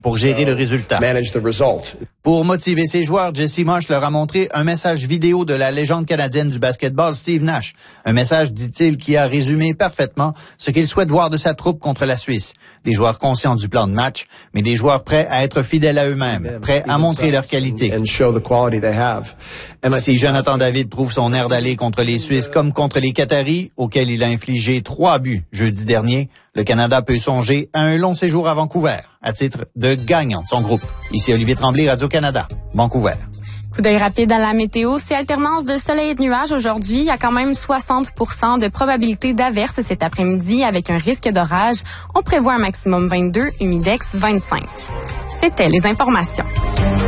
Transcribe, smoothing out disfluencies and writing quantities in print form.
pour gérer le résultat. Pour motiver ses joueurs, Jesse Marsch leur a montré un message vidéo de la légende canadienne du basketball, Steve Nash. Un message, dit-il, qui a résumé parfaitement ce qu'il souhaite voir de sa troupe contre la Suisse. Des joueurs conscients du plan de match, mais des joueurs prêts à être fidèles à eux-mêmes, prêts à montrer leur qualité. Si Jonathan David trouve son air d'aller contre les Suisses comme contre les Qataris, auxquels il a infligé 3 buts jeudi dernier, le Canada peut songer à un long séjour à Vancouver, à titre de gagnant de son groupe. Ici Olivier Tremblay, Radio-Canada, Vancouver. Coup d'œil rapide dans la météo, c'est alternance de soleil et de nuages aujourd'hui. Il y a quand même 60% de probabilité d'averse cet après-midi avec un risque d'orage. On prévoit un maximum 22, humidex 25. C'était les informations.